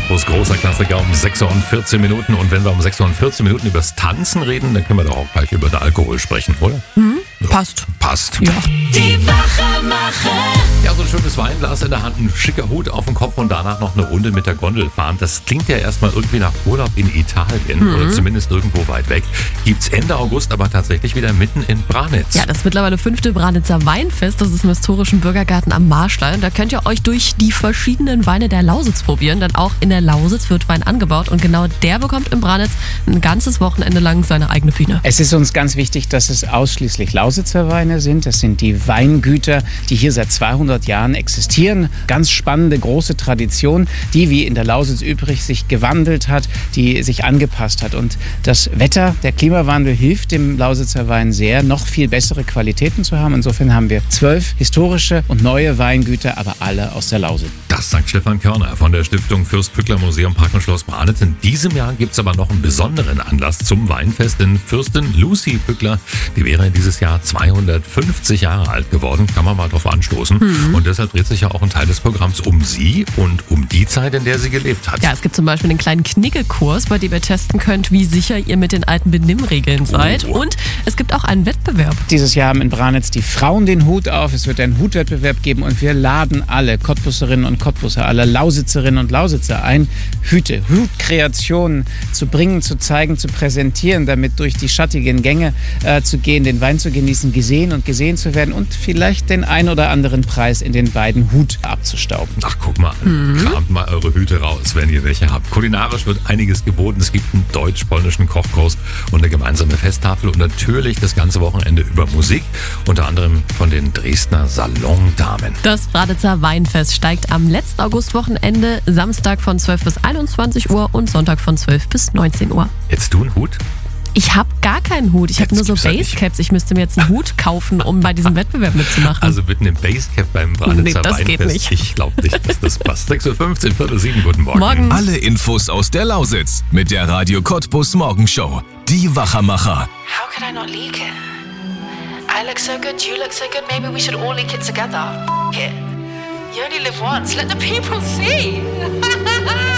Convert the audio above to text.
Cottbus, großer Klassiker um 6 Uhr und 14 Minuten. Und wenn wir um 6 Uhr und 14 Minuten über das Tanzen reden, dann können wir doch auch gleich über den Alkohol sprechen, oder? Ja. Passt. Ja. Die Wachermacher. Ja, so ein schönes Weinglas in der Hand, ein schicker Hut auf dem Kopf und danach noch eine Runde mit der Gondel fahren. Das klingt ja erstmal irgendwie nach Urlaub in Italien oder zumindest irgendwo weit weg. Gibt's Ende August aber tatsächlich wieder mitten in Branitz. Ja, das mittlerweile 5. Branitzer Weinfest. Das ist im historischen Bürgergarten am Marstein. Da könnt ihr euch durch die verschiedenen Weine der Lausitz probieren, denn auch in der Lausitz wird Wein angebaut und genau der bekommt in Branitz ein ganzes Wochenende lang seine eigene Bühne. Es ist uns ganz wichtig, dass es ausschließlich Lausitzer Weine sind. Das sind die Weingüter, die hier seit 200 Jahren existieren. Ganz spannende, große Tradition, die wie in der Lausitz übrig sich gewandelt hat, die sich angepasst hat. Und das Wetter, der Klimawandel hilft dem Lausitzer Wein sehr, noch viel bessere Qualitäten zu haben. Insofern haben wir 12 historische und neue Weingüter, aber alle aus der Lausitz. Das sagt Stefan Körner von der Stiftung Fürst-Pückler Museum Park und Schloss Branitz. In diesem Jahr gibt es aber noch einen besonderen Anlass zum Weinfest, denn Fürstin Lucy Pückler, die wäre dieses Jahr 250 Jahre alt geworden, kann man mal drauf anstoßen. Und deshalb dreht sich ja auch ein Teil des Programms um sie und um die Zeit, in der sie gelebt hat. Ja, es gibt zum Beispiel einen kleinen Knickelkurs, bei dem ihr testen könnt, wie sicher ihr mit den alten Benimmregeln seid. Und es gibt auch einen Wettbewerb. Dieses Jahr haben in Branitz die Frauen den Hut auf. Es wird einen Hutwettbewerb geben und wir laden alle Cottbusserinnen und Cottbusser, alle Lausitzerinnen und Lausitzer ein, Hutkreationen zu bringen, zu zeigen, zu präsentieren, damit durch die schattigen Gänge zu gehen, den Wein zu genießen, gesehen und gesehen zu werden und vielleicht den ein oder anderen Preis in den beiden Hut abzustauben. Ach, guck mal an. Kramt mal eure Hüte raus, wenn ihr welche habt. Kulinarisch wird einiges geboten. Es gibt einen deutsch-polnischen Kochkurs und eine gemeinsame Festtafel und natürlich das ganze Wochenende über Musik, unter anderem von den Dresdner Salondamen. Das Branitzer Weinfest steigt am letzten Augustwochenende, Samstag von 12 bis 21 Uhr und Sonntag von 12 bis 19 Uhr. Hättest du einen Hut? Ich habe gar keinen Hut. Ich habe nur so gibt's ja nicht. Basecaps. Ich müsste mir jetzt einen Hut kaufen, um bei diesem Wettbewerb mitzumachen. Also mit einem Basecap beim Branitzer das geht Weinfest. nicht. Ich glaube nicht, dass das passt. 6.15 Uhr, 6:45, guten Morgen. Morgen. Alle Infos aus der Lausitz mit der Radio Cottbus Morgenshow. Die Wachermacher. How could I not leak it? I look so good, you look so good, maybe we should all leak it together. F it. You only live once, let the people see.